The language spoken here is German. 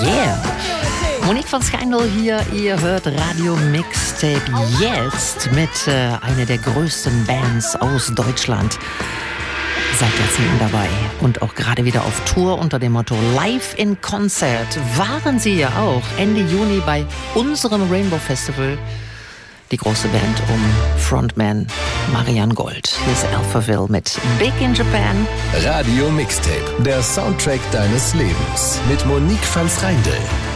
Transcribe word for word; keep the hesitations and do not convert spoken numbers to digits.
Yeah! Monique von Scandal hier, ihr hört Radio Mixtape jetzt mit äh, einer der größten Bands aus Deutschland. Seit Jahrzehnten dabei und auch gerade wieder auf Tour unter dem Motto Live in Concert. Waren sie ja auch Ende Juni bei unserem Rainbow Festival. Die große Band um Frontman Marian Gold. Hier ist Alphaville mit Big in Japan. Radio Mixtape, der Soundtrack deines Lebens mit Monique van Schreindel.